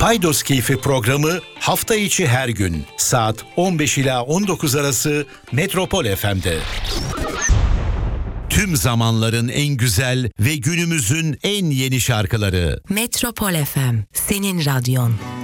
Paydos Keyfi programı hafta içi her gün saat 15 ila 19 arası Metropol FM'de. Tüm zamanların en güzel ve günümüzün en yeni şarkıları. Metropol FM, senin radyon.